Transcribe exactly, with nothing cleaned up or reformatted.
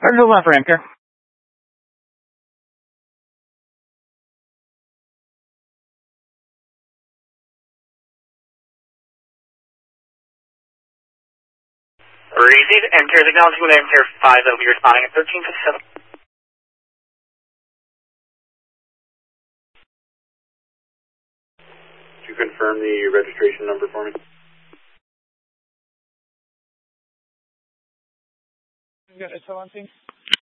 Hold on for anchor. Receive, enter the acknowledgement, enter five, that will be responding at thirteen fifty-seven. Could you confirm the registration number for me? You got S L on, please?